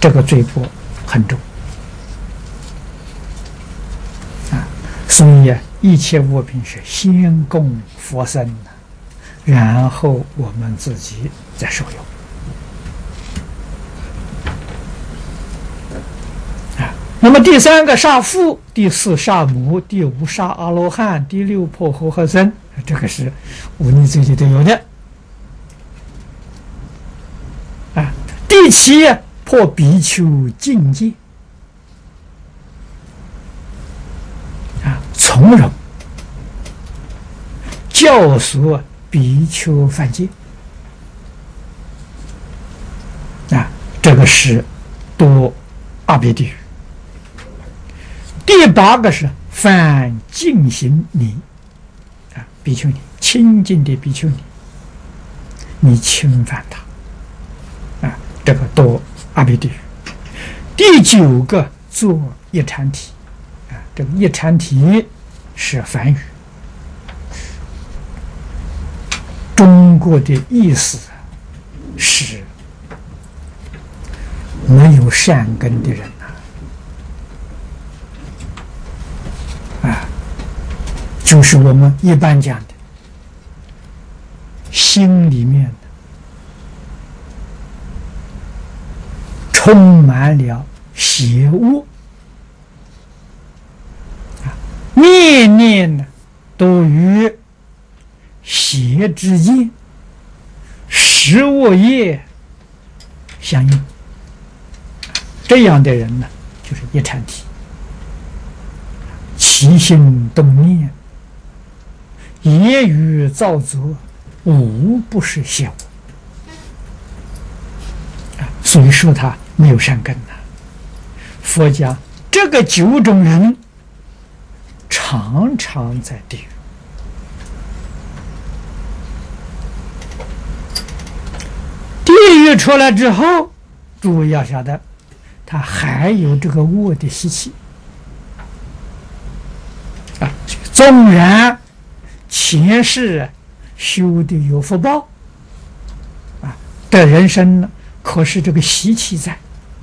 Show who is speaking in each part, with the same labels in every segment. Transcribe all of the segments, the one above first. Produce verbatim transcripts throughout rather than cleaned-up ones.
Speaker 1: 这个罪过很重啊。所以啊，一切物品是先供佛僧的，然后我们自己再受用。那么第三个杀父，第四杀母，第五杀阿罗汉，第六破和合僧，这个是五逆罪里都有的。啊，第七破比丘境界，啊，从容教唆比丘犯戒，啊，这个是堕阿鼻地狱。第八个是犯净行尼，啊，比丘尼清净的比丘尼，你侵犯他，啊，这个堕阿鼻地狱。第九个做一禅体，啊，这个一禅体是梵语，中国的意思是没有善根的人。就是我们一般讲的，心里面的充满了邪恶，啊，念念呢都与邪之见、十恶业相应。这样的人呢，就是一禅体，起心动念。言语造作，无不是邪恶啊！所以说他没有善根呐。佛讲这个九种人，常常在地狱。地狱出来之后，诸位要晓得，他还有这个恶的习气啊，纵然前世修的有福报啊的人生呢，可是这个习气在，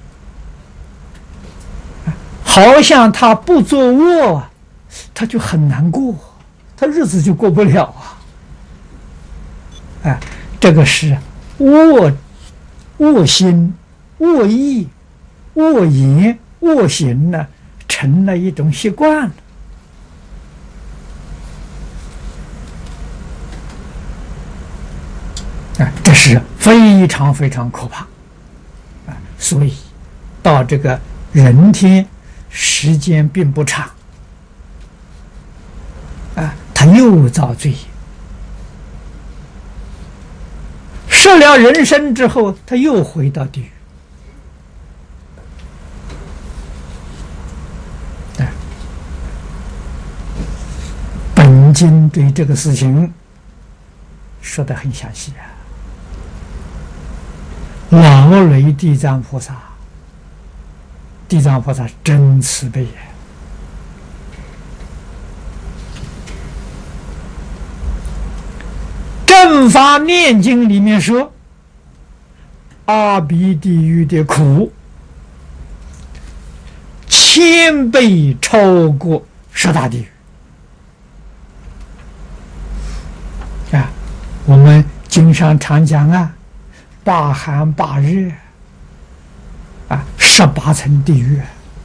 Speaker 1: 啊，好像他不做恶，他就很难过，他日子就过不了啊！啊，这个是恶恶心、恶意、恶言、恶行呢，成了一种习惯了。啊，这是非常非常可怕啊！所以到这个人天时间并不长啊，他又造罪业，受了人身之后，他又回到地狱啊。本经对这个事情说得很详细啊。老雷地藏菩萨，地藏菩萨真慈悲呀！正法念经里面说，阿鼻地狱的苦千倍超过十大地狱啊！我们经常常讲啊，八寒八热啊，十八层地狱，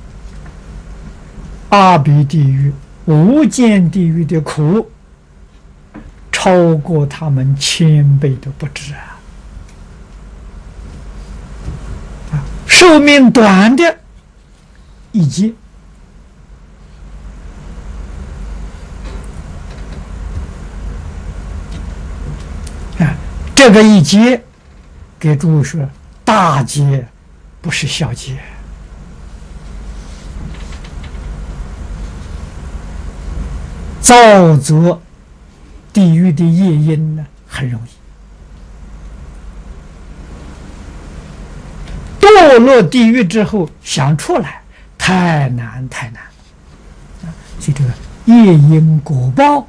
Speaker 1: 阿鼻地狱、无间地狱的苦，超过他们千倍都不止啊！啊，寿命短的一劫，啊，这个一劫。给诸位说，大劫不是小劫，造作地狱的业因呢，很容易；堕落地狱之后想出来，太难太难了。所以这个业因果报，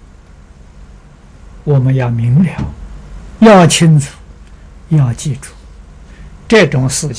Speaker 1: 我们要明了，要清楚。要记住，这种事情